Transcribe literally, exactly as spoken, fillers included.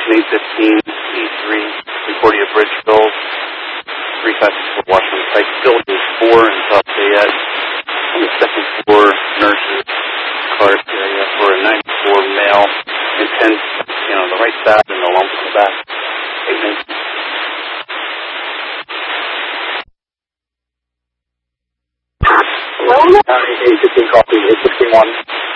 eight fifteen E three, reporting at Bridgeville, three five six four Washington Pike, building four in South Fayette, on the second floor, nurses, cart area for a ninety-four male, intense pain on the right side and a lump in the back. eight nineteen. Hello? eight fifteen coffee, eight sixty-one.